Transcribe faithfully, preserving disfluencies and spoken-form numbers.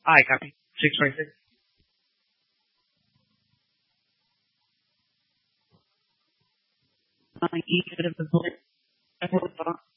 I copy. six twenty-six. On each of the bullet.